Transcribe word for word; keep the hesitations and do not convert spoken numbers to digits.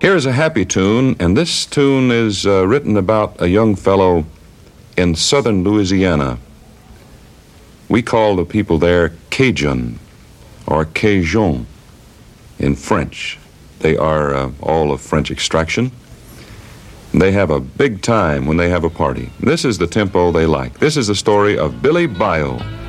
Here is a happy tune, and this tune is uh, written about a young fellow in southern Louisiana. We call the people there Cajun or Cajun in French. They are uh, all of French extraction. They have a big time when they have a party. This is the tempo they like. This is the story of Billy Bayou.